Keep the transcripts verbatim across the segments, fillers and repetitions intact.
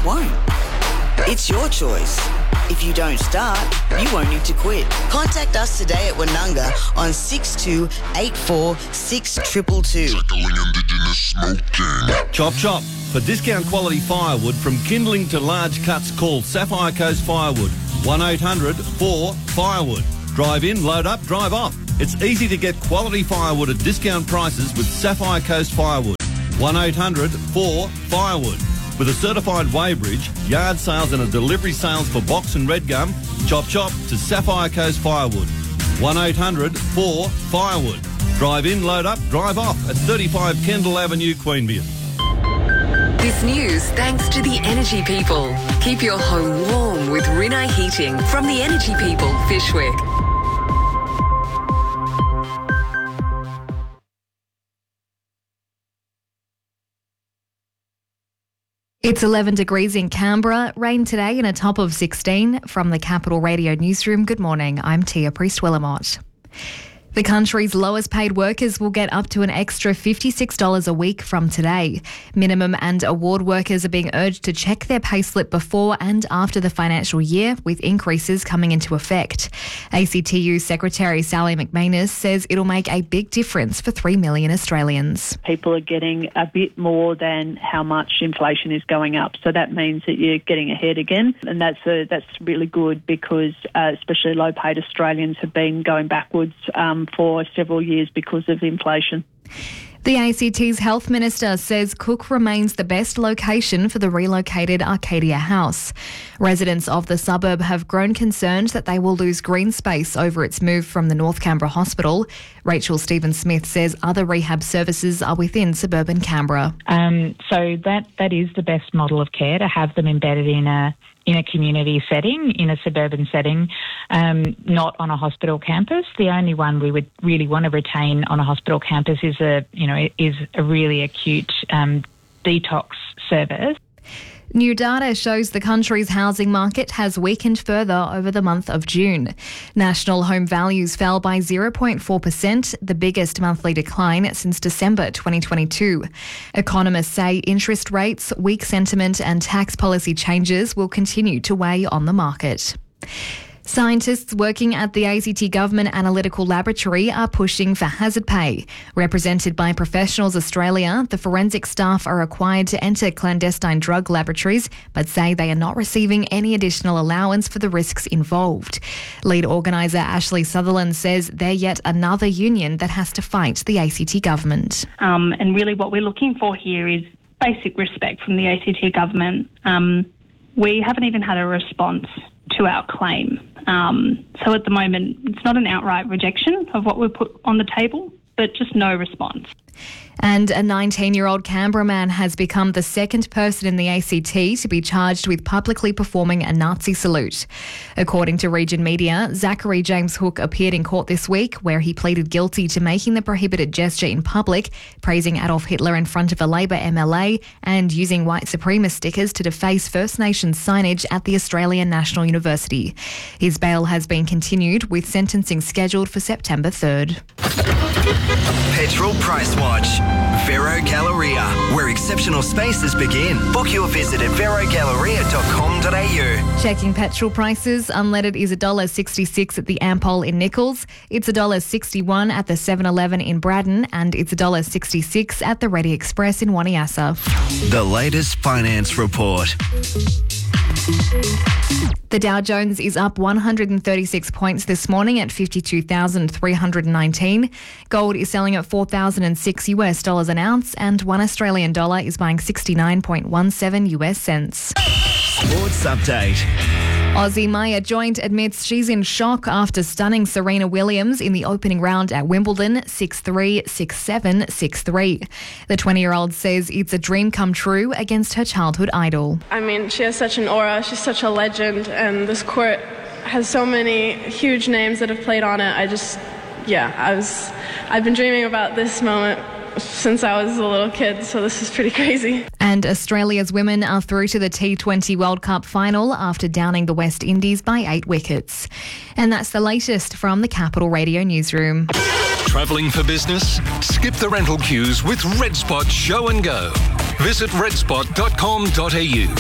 won't. It's your choice. If you don't start, you won't need to quit. Contact us today at Wananga on six two eight four six two two two. Tackling Indigenous smoking. Chop chop. For discount quality firewood from kindling to large cuts, call Sapphire Coast Firewood. one eight hundred four firewood. Drive in, load up, drive off. It's easy to get quality firewood at discount prices with Sapphire Coast Firewood. one eight hundred four firewood. With a certified weighbridge, yard sales and a delivery sales for box and red gum, chop chop to Sapphire Coast Firewood. one eight hundred four firewood. Drive in, load up, drive off at thirty-five Kendall Avenue, Queanbeyan. This news thanks to the Energy People. Keep your home warm with Rinnai Heating from the Energy People, Fishwick. It's eleven degrees in Canberra, rain today and a top of sixteen. From the Capital Radio Newsroom, good morning, I'm Tia Priest-Willamot. The country's lowest paid workers will get up to an extra fifty-six dollars a week from today. Minimum and award workers are being urged to check their payslip before and after the financial year, with increases coming into effect. A C T U Secretary Sally McManus says it'll make a big difference for three million Australians. People are getting a bit more than how much inflation is going up, so that means that you're getting ahead again, and that's a, that's really good because uh, especially low-paid Australians have been going backwards um, for several years because of inflation. The A C T's Health Minister says Cook remains the best location for the relocated Arcadia House. Residents of the suburb have grown concerned that they will lose green space over its move from the North Canberra Hospital. Rachel Stephen-Smith says other rehab services are within suburban Canberra. Um, so that, that is the best model of care, to have them embedded in a in a community setting, in a suburban setting, um, not on a hospital campus. The only one we would really want to retain on a hospital campus is a, you know, is a really acute um, detox service. New data shows the country's housing market has weakened further over the month of June. National home values fell by zero point four percent, the biggest monthly decline since December twenty twenty-two. Economists say interest rates, weak sentiment and tax policy changes will continue to weigh on the market. Scientists working at the A C T Government Analytical Laboratory are pushing for hazard pay. Represented by Professionals Australia, the forensic staff are required to enter clandestine drug laboratories, but say they are not receiving any additional allowance for the risks involved. Lead organiser Ashley Sutherland says they're yet another union that has to fight the A C T government. Um, and really what we're looking for here is basic respect from the A C T government. Um, we haven't even had a response to our claim. Um, so at the moment, it's not an outright rejection of what we put on the table, but just no response. And a nineteen-year-old Canberra man has become the second person in the A C T to be charged with publicly performing a Nazi salute. According to Region Media, Zachary James Hook appeared in court this week where he pleaded guilty to making the prohibited gesture in public, praising Adolf Hitler in front of a Labor M L A and using white supremacist stickers to deface First Nations signage at the Australian National University. His bail has been continued with sentencing scheduled for September third. Petrol Price Watch. Vero Galleria, where exceptional spaces begin. Book your visit at vero galleria dot com dot a u. Checking petrol prices, unleaded is one dollar sixty-six at the Ampol in Nichols. It's one dollar sixty-one at the seven eleven in Braddon, and it's one dollar sixty-six at the Ready Express in Waniassa. The latest finance report. The Dow Jones is up one hundred thirty-six points this morning at fifty-two thousand three hundred nineteen. Gold is selling at four thousand six U S dollars an ounce, and one Australian dollar is buying sixty-nine point one seven U S cents. Sports update. Aussie Maya Joint admits she's in shock after stunning Serena Williams in the opening round at Wimbledon, six three, six seven, six three. The twenty-year-old says it's a dream come true against her childhood idol. I mean, she has such an aura, she's such a legend, and this court has so many huge names that have played on it. I just, yeah, I was, I've been dreaming about this moment since I was a little kid, so this is pretty crazy. And Australia's women are through to the T twenty World Cup final after downing the West Indies by eight wickets. And that's the latest from the Capital Radio Newsroom. Travelling for business? Skip the rental queues with Red Spot Show and Go. Visit red spot dot com dot a u.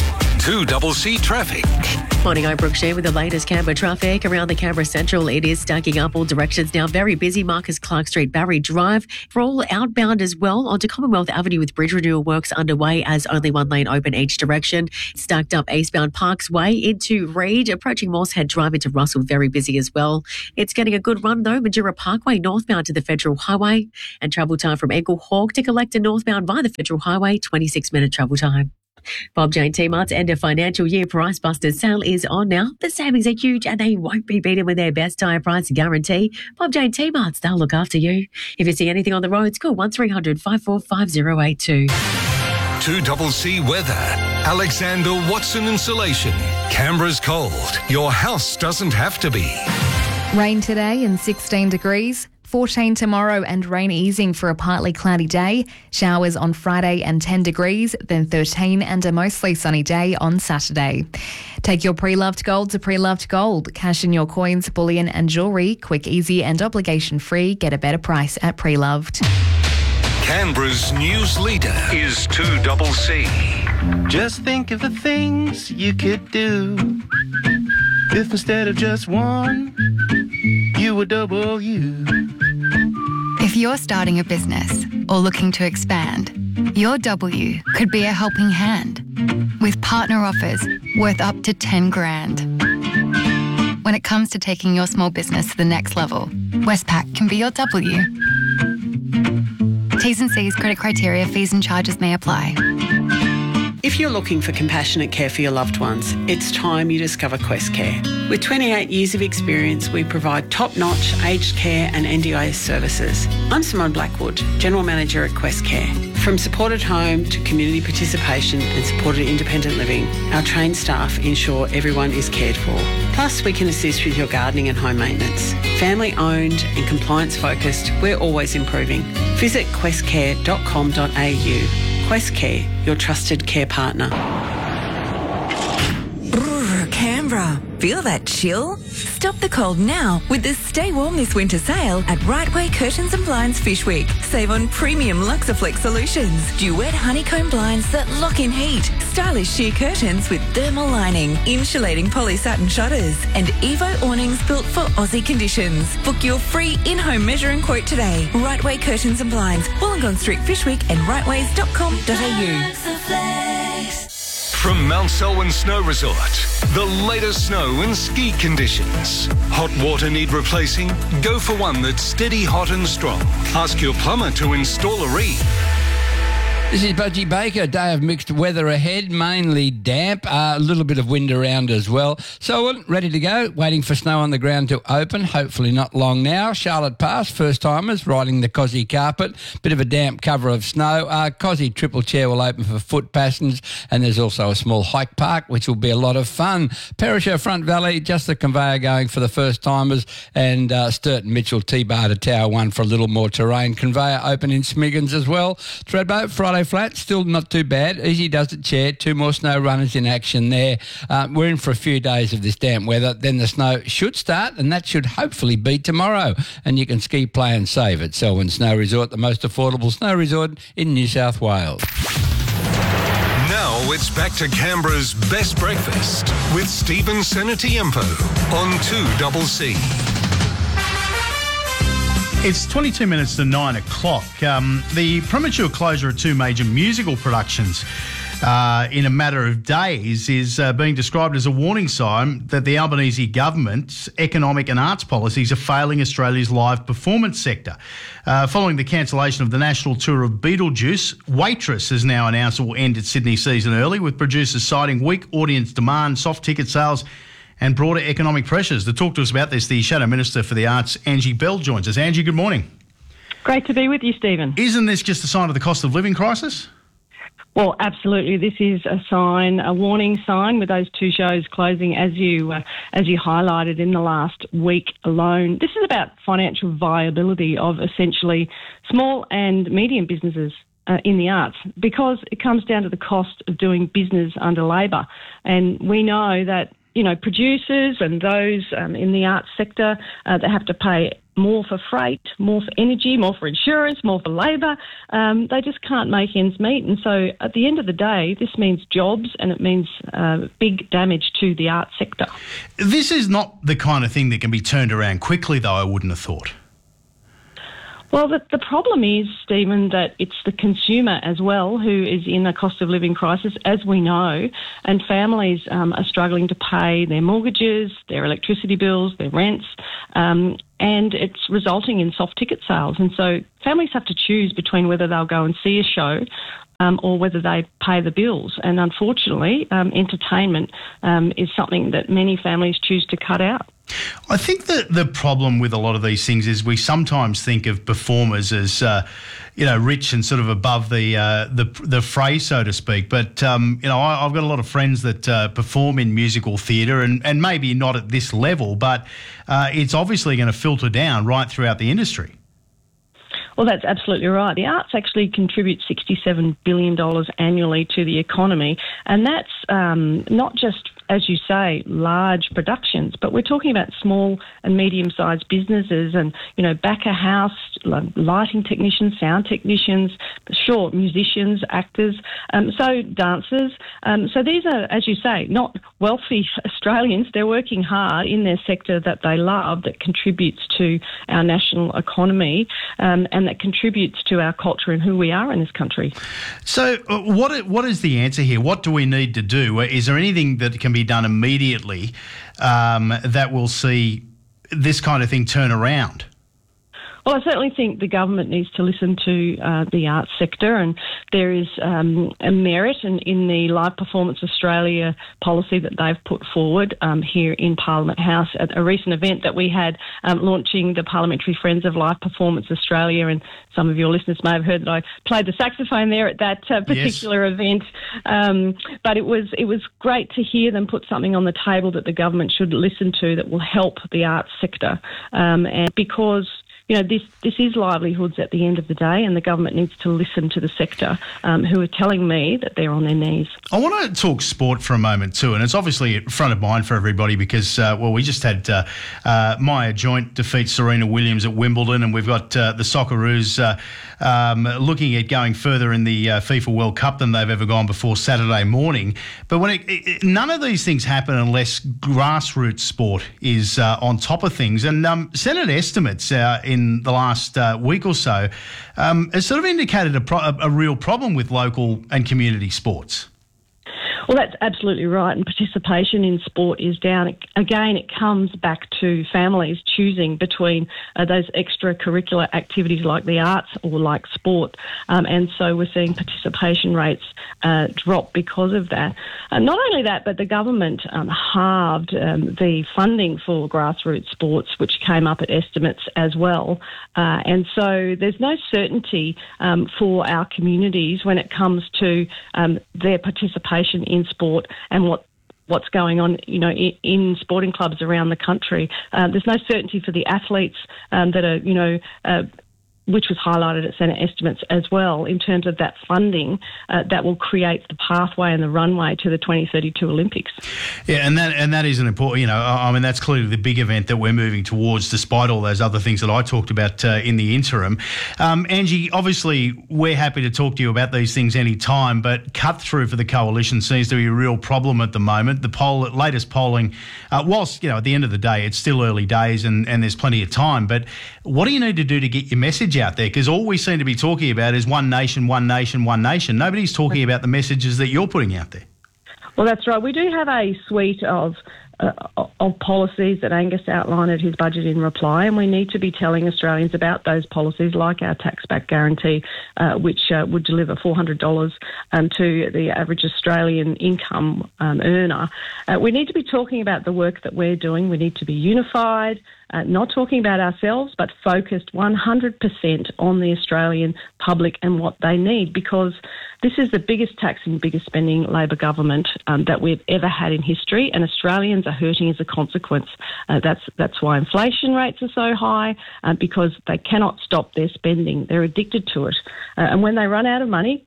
two C traffic. Morning, I'm Brooke Shea with the latest Canberra traffic. Around the Canberra Central, it is stacking up all directions now. Very busy. Marcus Clark Street, Barry Drive. For all outbound as well, onto Commonwealth Avenue with bridge renewal works underway as only one lane open each direction. Stacked up eastbound Parks Way into Reid, approaching Moorehead Drive into Russell. Very busy as well. It's getting a good run though. Majura Parkway northbound to the Federal Highway, and travel time from Eagle Hawk to Collector northbound via the Federal Highway, twenty-six minute travel time. Bob Jane T-Mart's end of financial year Price Busters sale is on now. The savings are huge and they won't be beaten with their best tyre price guarantee. Bob Jane T-Mart's, they'll look after you. If you see anything on the roads, call one three hundred, five four five, zero eight two. two C weather. Alexander Watson Insulation. Canberra's cold. Your house doesn't have to be. Rain today and sixteen degrees. fourteen tomorrow and rain easing for a partly cloudy day. Showers on Friday and ten degrees, then thirteen and a mostly sunny day on Saturday. Take your pre-loved gold to Pre-Loved Gold. Cash in your coins, bullion and jewellery. Quick, easy and obligation-free. Get a better price at Pre-Loved. Canberra's news leader is two C. Just think of the things you could do if instead of just one, you were double you. If you're starting a business or looking to expand, your W could be a helping hand with partner offers worth up to ten grand. When it comes to taking your small business to the next level, Westpac can be your W. T's and C's, credit criteria, fees and charges may apply. If you're looking for compassionate care for your loved ones, it's time you discover Quest Care. With twenty-eight years of experience, we provide top-notch aged care and N D I S services. I'm Simone Blackwood, General Manager at Quest Care. From supported home to community participation and supported independent living, our trained staff ensure everyone is cared for. Plus, we can assist with your gardening and home maintenance. Family-owned and compliance-focused, we're always improving. Visit quest care dot com dot a u. Quest Care, your trusted care partner. Brrr, Canberra. Feel that chill? Stop the cold now with the Stay Warm This Winter sale at Right Way Curtains and Blinds Fish Week. Save on premium Luxaflex solutions, duet honeycomb blinds that lock in heat, stylish sheer curtains with thermal lining, insulating polysatin shutters, and Evo awnings built for Aussie conditions. Book your free in-home measure and quote today. Right Way Curtains and Blinds, Wollongong Street Fish Week and rightways dot com dot a u. From Mount Selwyn Snow Resort, the latest snow and ski conditions. Hot water need replacing? Go for one that's steady, hot and strong. Ask your plumber to install a reed. This is Budgie Baker. Day of mixed weather ahead, mainly damp, uh, a little bit of wind around as well. So ready to go, waiting for snow on the ground to open, hopefully not long now. Charlotte Pass, first-timers riding the Cozzy carpet, bit of a damp cover of snow. Uh, Cozzy Triple Chair will open for foot passengers, and there's also a small hike park, which will be a lot of fun. Perisher Front Valley, just the conveyor going for the first-timers, and uh, Sturton Mitchell T-Bar to Tower one for a little more terrain. Conveyor open in Smiggins as well. Threadboat, Friday flat, still not too bad. Easy does it chair, two more snow runners in action there. Uh, we're in for a few days of this damp weather. Then the snow should start, and that should hopefully be tomorrow. And you can ski, play and save at Selwyn Snow Resort, the most affordable snow resort in New South Wales. Now it's back to Canberra's best breakfast with Stephen Senatiempo on two C. It's twenty-two minutes to nine o'clock. Um, the premature closure of two major musical productions uh, in a matter of days is uh, being described as a warning sign that the Albanese government's economic and arts policies are failing Australia's live performance sector. Uh, following the cancellation of the national tour of Beetlejuice, Waitress has now announced it will end its Sydney season early, with producers citing weak audience demand, soft ticket sales and broader economic pressures. To talk to us about this, the Shadow Minister for the Arts, Angie Bell, joins us. Angie, good morning. Great to be with you, Stephen. Isn't this just a sign of the cost of living crisis? Well, absolutely. This is a sign, a warning sign, with those two shows closing, as you uh, as you highlighted in the last week alone. This is about financial viability of essentially small and medium businesses Uh, in the arts, because it comes down to the cost of doing business under Labor. And we know that, you know, producers and those um, in the arts sector uh, that have to pay more for freight, more for energy, more for insurance, more for labour. Um, they just can't make ends meet. And so at the end of the day, this means jobs and it means uh, big damage to the arts sector. This is not the kind of thing that can be turned around quickly, though, I wouldn't have thought. Well, the, the problem is, Stephen, that it's the consumer as well who is in a cost of living crisis, as we know, and families um, are struggling to pay their mortgages, their electricity bills, their rents, um, and it's resulting in soft ticket sales. And so families have to choose between whether they'll go and see a show Um, or whether they pay the bills. And unfortunately, um, entertainment um, is something that many families choose to cut out. I think that the problem with a lot of these things is we sometimes think of performers as, uh, you know, rich and sort of above the uh, the the fray, so to speak. But um, you know, I, I've got a lot of friends that uh, perform in musical theatre, and, and maybe not at this level, but uh, it's obviously going to filter down right throughout the industry. Well, that's absolutely right. The arts actually contribute sixty-seven billion dollars annually to the economy, and that's um, not just, as you say, large productions, but we're talking about small and medium-sized businesses and, you know, back of house, lighting technicians, sound technicians, sure, musicians, actors, um, so dancers. Um, so these are, as you say, not wealthy Australians. They're working hard in their sector that they love, that contributes to our national economy, um, and that contributes to our culture and who we are in this country. So uh, what what is the answer here? What do we need to do? Is there anything that can be done immediately um, that will see this kind of thing turn around? Well, I certainly think the government needs to listen to uh, the arts sector, and there is um, a merit in, in the Live Performance Australia policy that they've put forward um, here in Parliament House at a recent event that we had um, launching the Parliamentary Friends of Live Performance Australia, and some of your listeners may have heard that I played the saxophone there at that uh, particular yes. event. Um, but it was it was great to hear them put something on the table that the government should listen to that will help the arts sector, um, and because you know, this this is livelihoods at the end of the day, and the government needs to listen to the sector um, who are telling me that they're on their knees. I want to talk sport for a moment too, and it's obviously front of mind for everybody because, uh, well, we just had uh, uh, Maya Joint defeat Serena Williams at Wimbledon, and we've got uh, the Socceroos uh, um, looking at going further in the uh, FIFA World Cup than they've ever gone before Saturday morning. But when it, it, none of these things happen unless grassroots sport is uh, on top of things, and um, Senate estimates uh, in in the last uh, week or so um, has sort of indicated a, pro- a real problem with local and community sports. Well, that's absolutely right, and participation in sport is down. Again, it comes back to families choosing between uh, those extracurricular activities like the arts or like sport, um, and so we're seeing participation rates uh, drop because of that. Uh, not only that, but the government um, halved um, the funding for grassroots sports, which came up at estimates as well, uh, and so there's no certainty um, for our communities when it comes to um, their participation in in sport and what what's going on, you know, in, in sporting clubs around the country. Uh, there's no certainty for the athletes um, that are, you know, uh, which was highlighted at Senate estimates as well, in terms of that funding uh, that will create the pathway and the runway to the twenty thirty-two Olympics. Yeah, and that and that is an important, you know, I mean, that's clearly the big event that we're moving towards, despite all those other things that I talked about uh, in the interim. Um, Angie, obviously, we're happy to talk to you about these things any time, but cut through for the coalition seems to be a real problem at the moment. The poll, latest polling, uh, whilst, you know, at the end of the day, it's still early days and, and there's plenty of time, but what do you need to do to get your message out there? Because all we seem to be talking about is one nation, one nation, one nation. Nobody's talking about the messages that you're putting out there. Well, that's right. We do have a suite of uh, of policies that Angus outlined at his budget in reply, and we need to be telling Australians about those policies, like our tax-back guarantee, uh, which uh, would deliver four hundred dollars um, to the average Australian income um, earner. Uh, we need to be talking about the work that we're doing. We need to be unified, uh, not talking about ourselves, but focused one hundred percent on the Australian public and what they need, because this is the biggest taxing, biggest spending Labor government um, that we've ever had in history, and Australians are hurting as a consequence. Uh, that's that's why inflation rates are so high, uh, because they cannot stop their spending. They're addicted to it. Uh, and when they run out of money,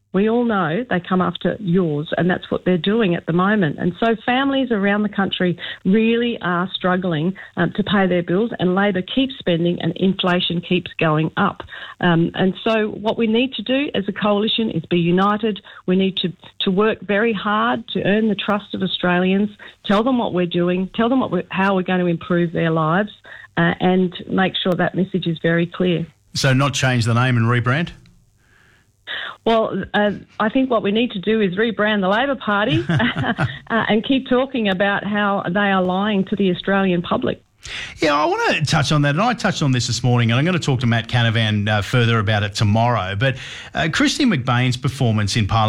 we all know they come after yours, and that's what they're doing at the moment. And so families around the country really are struggling um, to pay their bills, and Labor keeps spending and inflation keeps going up. Um, and so what we need to do as a coalition is be united. We need to, to work very hard to earn the trust of Australians, tell them what we're doing, tell them what we're, how we're going to improve their lives, uh, and make sure that message is very clear. So not change the name and rebrand? Well, uh, I think what we need to do is rebrand the Labor Party uh, and keep talking about how they are lying to the Australian public. Yeah, I want to touch on that, and I touched on this this morning, and I'm going to talk to Matt Canavan uh, further about it tomorrow. But uh, Christine McBain's performance in Parliament